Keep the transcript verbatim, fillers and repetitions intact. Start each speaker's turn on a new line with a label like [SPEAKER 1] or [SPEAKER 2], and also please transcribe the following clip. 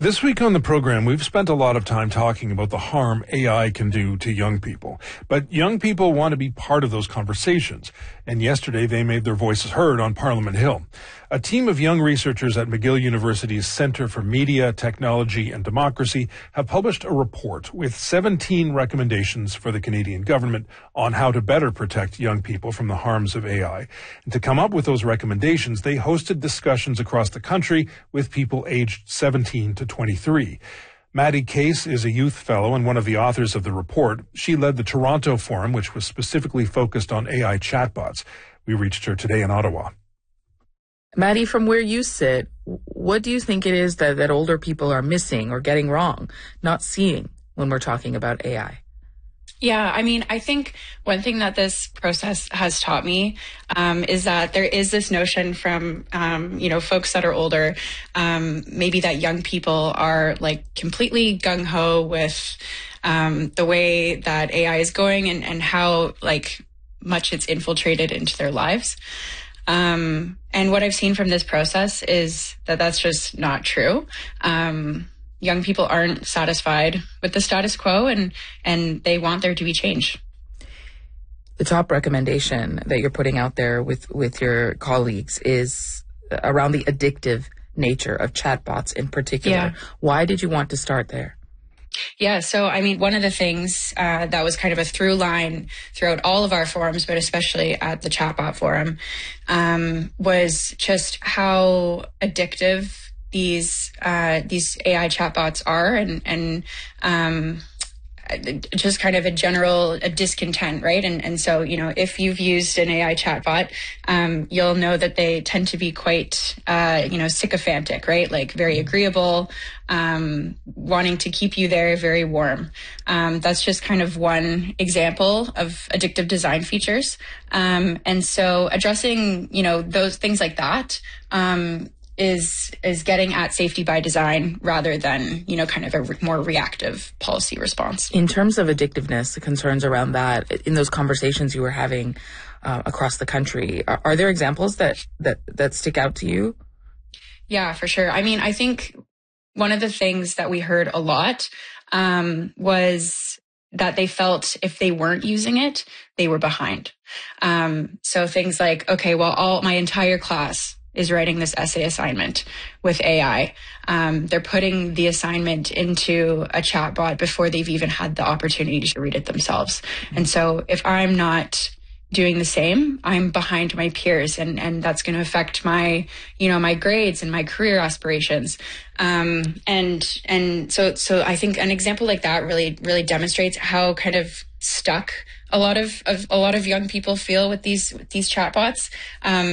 [SPEAKER 1] This week on the program, we've spent a lot of time talking about the harm A I can do to young people. But young people want to be part of those conversations. And yesterday, they made their voices heard on Parliament Hill. A team of young researchers at McGill University's Centre for Media, Technology and Democracy have published a report with seventeen recommendations for the Canadian government on how to better protect young people from the harms of A I. And to come up with those recommendations, they hosted discussions across the country with people aged seventeen to twenty-three. Maddie Case is a youth fellow and one of the authors of the report. She led the Toronto Forum, which was specifically focused on A I chatbots. We reached her today in Ottawa.
[SPEAKER 2] Maddie, from where you sit, what do you think it is that, that older people are missing or getting wrong, not seeing when we're talking about A I?
[SPEAKER 3] Yeah, I mean, I think one thing that this process has taught me um, is that there is this notion from, um, you know, folks that are older, um, maybe that young people are like completely gung-ho with um, the way that A I is going and, and how like much it's infiltrated into their lives. Um, and what I've seen from this process is that that's just not true. Um, young people aren't satisfied with the status quo and, and they want there to be change.
[SPEAKER 2] The top recommendation that you're putting out there with, with your colleagues is around the addictive nature of chatbots in particular.
[SPEAKER 3] Yeah.
[SPEAKER 2] Why did you want to start there?
[SPEAKER 3] Yeah, so I mean, one of the things uh, that was kind of a through line throughout all of our forums, but especially at the Chatbot Forum, um, was just how addictive these uh, these A I chatbots are, and and um, just kind of a general a discontent, right? And and so, you know, if you've used an A I chatbot, um, you'll know that they tend to be quite, uh, you know, sycophantic, right? Like very agreeable, um, wanting to keep you there, very warm. Um, that's just kind of one example of addictive design features. Um, and so addressing, you know, those things like that, um, is is getting at safety by design rather than, you know, kind of a re- more reactive policy response.
[SPEAKER 2] In terms of addictiveness, the concerns around that, in those conversations you were having uh, across the country, are, are there examples that, that, that stick out to you?
[SPEAKER 3] Yeah, for sure. I mean, I think one of the things that we heard a lot um, was that they felt if they weren't using it, they were behind. Um, so things like, okay, well, all my entire class is writing this essay assignment with A I. Um, they're putting the assignment into a chatbot before they've even had the opportunity to read it themselves. Mm-hmm. And so if I'm not doing the same, I'm behind my peers, and, and that's going to affect my, you know, my grades and my career aspirations. Um, and, and so, so I think an example like that really, really demonstrates how kind of stuck a lot of, of a lot of young people feel with these, with these chatbots. Um,